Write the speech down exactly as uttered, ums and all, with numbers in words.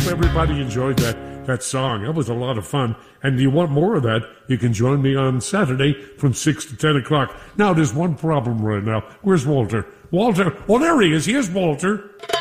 hope everybody enjoyed that, that song. That was a lot of fun. And you want more of that, you can join me on Saturday from six to ten o'clock. Now, there's one problem right now. Where's Walter? Walter? Oh, there he is. Here's Walter.